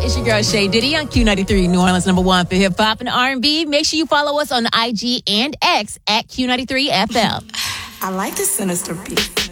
It's your girl Shay Diddy on Q93, New Orleans #1 for hip hop and R&B. Make sure you follow us on IG and X at Q93 FM. I like the sinister beat.